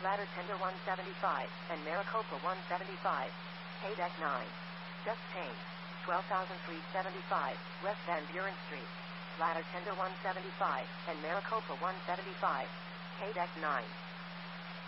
Ladder Tender 175 and Maricopa 175. K-Deck 9. Just changed. 12,375 West Van Buren Street. Ladder Tender 175 and Maricopa 175. K-Deck 9.